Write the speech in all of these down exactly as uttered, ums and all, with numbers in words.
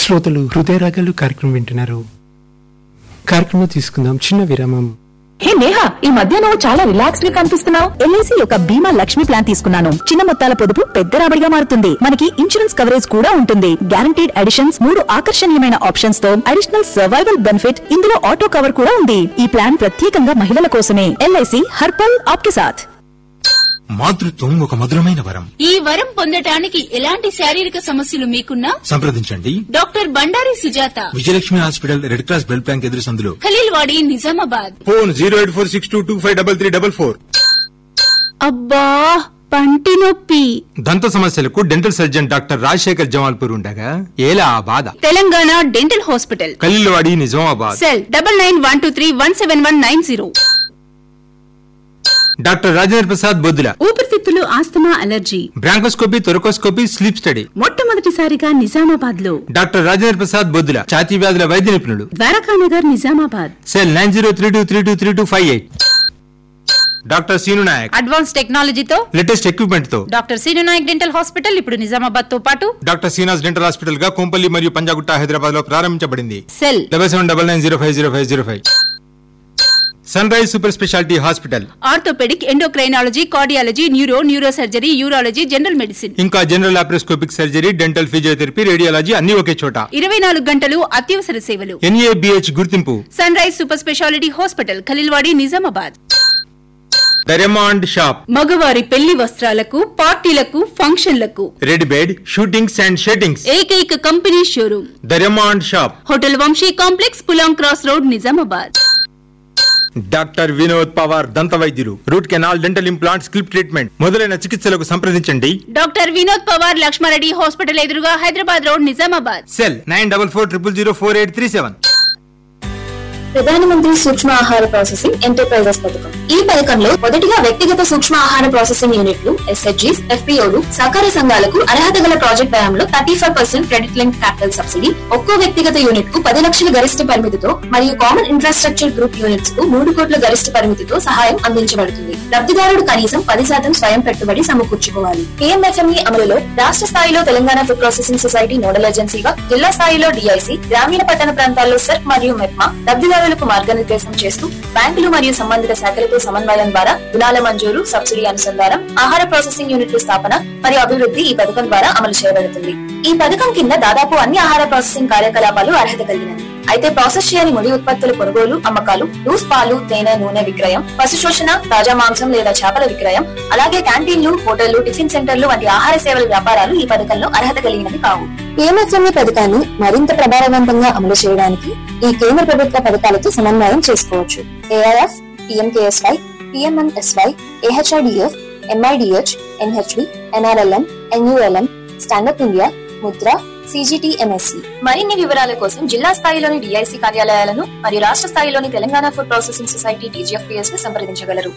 శ్రోతలు హృదయ రాగాలు కార్యక్రమం వింటున్నారు. కార్యక్రమం తీసుకుందాం చిన్న విరామం. హే నేహా, ఈ మధ్య నువ్వు చాలా రిలాక్స్ గా కనిపిస్తున్నావు. ఎల్ఐసి యొక్క బీమా లక్ష్మి ప్లాన్ తీసుకున్నాను. చిన్న మొత్తాల పొదుపు పెద్ద రాబడిగా మారుతుంది. మనకి ఇన్సూరెన్స్ కవరేజ్ కూడా ఉంటుంది. గ్యారంటీడ్ అడిషన్స్, మూడు ఆకర్షణీయమైన ఆప్షన్స్ తో అడిషనల్ సర్వైవల్ బెనిఫిట్, ఇందులో ఆటో కవర్ కూడా ఉంది. ఈ ప్లాన్ ప్రత్యేకంగా మహిళల కోసమే. ఎల్ఐసి హర్పల్ ఆప్కే సాథ్. మాతృత్వం ఒక మధురమైన వరం. ఈ వరం పొందటానికి ఎలాంటి శారీరక సమస్యలు మీకున్నా సంప్రదించండి doctor Bandari Sujatha, Vijayalakshmi hospital, red cross blood bank ఎదురు సందులో, Khaleelwadi, Nizamabad. Phone zero eight four six two two five double three double four. అబ్బా పంటి నొప్పి. దంత సమస్యలకు dental surgeon doctor Rajasekhar Jamalpur ఉండగా ఏలా ఆ బాధ. Telangana dental hospital, Khaleelwadi, Nizamabad. Cell double nine one two three one seven one nine zero. Doctor Rajendra Prasad Boddula, ఊపిరితిత్తులు, asthma, allergy, bronchoscopy, thoracoscopy, sleep study. మొట్టమొదటిసారిగా నిజామాబాద్ లో డాక్టర్ రాజేంద్ర ప్రసాద్ బొద్దుల, ఛాతీ వ్యాధుల వైద్య నిపుణుడు. Dwarakanagar, Nizamabad. Cell nine zero three two three two three two five eight. Doctor scene Naik, advance టెక్నాలజీతో latest equipment తో doctor scene Naik dental hospital ఇప్పుడు నిజామాబాద్ తో పాటు డాక్టర్ సీనాస్ డెంటల్ హాస్పిటల్ గా కొంపల్లి మరియు పంజాగుట్ట, హైదరాబాద్ లో ప్రారంభించబడింది. Cell double seven double nine zero five zero five zero five. Sun rise super speciality hospital, orthopaedic, endocrinology, cardiology, neuro, neuro surgery, urology, general medicine, ఇంకా general laparoscopic surgery, dental physiotherapy, radiology అన్ని ఒకే చోట. ఇరవై నాలుగు గంటలు అత్యవసర సేవలు. NABH గుర్తింపు. Sun rise super speciality hospital, Khaleelwadi, Nizamabad. Diamond shop, మగవారి పెళ్లి వస్త్రాలకు, పార్టీలకు, ఫంక్షన్లకు రెడ్ బెడ్, షూటింగ్స్ అండ్ షెట్టింగ్స్ ఏకైక company showroom. Diamond shop, hotel Vamsi complex, Pulang cross road, Nizamabad. Doctor Vinod Pawar దంత వైద్యులు, root canal, dental implant, స్కిల్ప్ treatment మొదలైన చికిత్సలకు సంప్రదించండి. డాక్టర్ వినోద్ పవార్, లక్ష్మారెడ్డి హాస్పిటల్ ఎదురుగా, Hyderabad road, Nizamabad. Cell nine double four triple zero four eight three seven. ప్రధానమంత్రి సూక్ష్మ ఆహార processing enterprises పథకం. ఈ పథకంలో మొదటిగా వ్యక్తిగత సూక్ష్మ ఆహార ప్రాసెసింగ్ యూనిట్లు, ఎస్హెచ్జీస్, ఎఫ్పీఓలు, సహకార సంఘాలకు అర్హత గల ప్రాజెక్ట్ వ్యయంలో thirty five percent credit link capital subsidy, ఒక్కో వ్యక్తిగత యూనిట్ కు పది లక్షల గరిష్ట పరిమితితో మరియు కామన్ ఇన్ఫ్రాస్ట్రక్చర్ గ్రూప్ యూనిట్స్ కు మూడు కోట్ల గరిష్ట పరిమితితో సహాయం అందించబడుతుంది. లబ్ధిదారుడు కనీసం పది శాతం స్వయం పెట్టుబడి సమకూర్చుకోవాలి. పిఎంఎఫ్ఎంఈ అమలులో రాష్ట్ర స్థాయిలో Telangana food processing society nodal ఏజెన్సీగా, జిల్లా స్థాయిలో డిఐసి, గ్రామీణ పట్టణ ప్రాంతాల్లో సెర్క్ మరియు మెప్మా లబ్ధిదారులకు మార్గనిర్దేశం చేస్తూ బ్యాంకులు మరియు సంబంధిత శాఖలతో సమన్వయం ద్వారా రుణాల మంజూరు, సబ్సిడీ అనుసంధానం, ఆహార ప్రాసెసింగ్ యూనిట్ల స్థాపన మరియు అభివృద్ధి ఈ పథకం ద్వారా అమలు చేయబడుతుంది. ఈ పథకం కింద దాదాపు అన్ని ఆహార ప్రాసెసింగ్ కార్యకలాపాలు అర్హత కలిగినవి. అయితే ప్రాసెస్ చేయని ముడి ఉత్పత్తుల కొనుగోలు, అమ్మకాలు, లూస్ పాలు, తేనె, నూనె విక్రయం, పశు శోషణ, తాజా మాంసం లేదా చేపల విక్రయం, అలాగే క్యాంటీన్లు, హోటళ్లు, టిఫిన్ సెంటర్లు వంటి ఆహార సేవల వ్యాపారాలు ఈ పథకంలో అర్హత కలిగినవి కావు. పిఎంఎఫ్ఎంఈ పథకాన్ని మరింత ప్రభావవంతంగా అమలు చేయడానికి ఈ కేంద్ర ప్రభుత్వ పథకాలతో సమన్వయం చేసుకోవచ్చు. AIF, PMKSY, PMNSY, AHIDF, MIDH, NHB, NRLM, NULM, stand up India, Mudra, CGTMSC. మరిన్ని వివరాల కోసం జిల్లా స్థాయిలోని డిఐసి కార్యాలయాలను మరియు రాష్ట్ర స్థాయిలోని Telangana food processing society TGFPS ను సంప్రదించగలరు.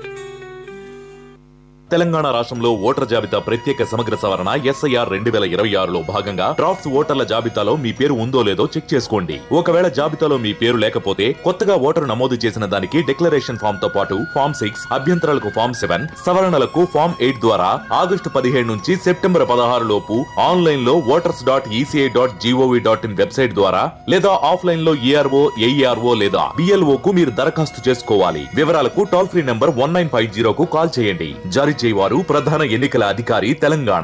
తెలంగాణ రాష్ట్రంలో ఓటర్ జాబితా ప్రత్యేక సమగ్ర సవరణ ఎస్ఐఆర్ రెండు వేల ఇరవై ఆరులో భాగంగా డ్రాఫ్ట్స్ ఓటర్ల జాబితాలో మీ పేరు ఉందో లేదో చెక్ చేసుకోండి. ఒకవేళ జాబితాలో మీ పేరు లేకపోతే కొత్తగా ఓటరు నమోదు చేసిన దానికి డిక్లరేషన్ ఫామ్ తో పాటు ఫామ్ సిక్స్, అభ్యంతరాలకు ఫామ్ సెవెన్, సవరణలకు ఫామ్ ఎయిట్ ద్వారా ఆగస్టు పదిహేడు నుంచి సెప్టెంబర్ పదహారు లోపు ఆన్లైన్ లో voters dot ECI dot GOV dot in website ద్వారా లేదా ఆఫ్లైన్ లో ఈఆర్ఓ, ఏఈఆర్ఓ లేదా బిఎల్ఓ కు మీరు దరఖాస్తు చేసుకోవాలి. వివరాలకు toll free number one nine five zero కు కాల్ చేయండి. జారీ చేయవారు ప్రధాన ఎన్నికల అధికారి, తెలంగాణ.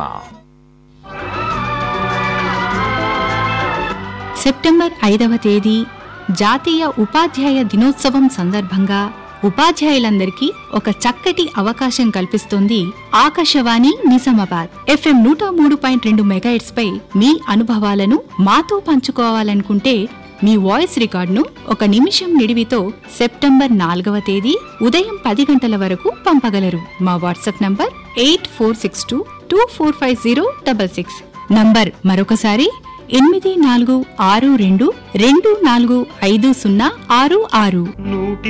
సెప్టెంబర్ ఐదవ తేదీ జాతీయ ఉపాధ్యాయ దినోత్సవం సందర్భంగా ఉపాధ్యాయులందరికీ ఒక చక్కటి అవకాశం కల్పిస్తోంది ఆకాశవాణి నిజామాబాద్. ఎఫ్ఎం నూట మూడు పాయింట్ రెండు మెగాహెర్ట్జ్ పై మీ అనుభవాలను మాతో పంచుకోవాలనుకుంటే మీ వాయిస్ రికార్డును ఒక నిమిషం నిడివితో సెప్టెంబర్ నాలుగవ తేదీ ఉదయం పది గంటల వరకు పంపగలరు. మా WhatsApp number eight four six two two four five zero double six. Number మరొకసారి ఎనిమిది నాలుగు ఆరు రెండు రెండు నాలుగు ఐదు సున్నా ఆరు ఆరు.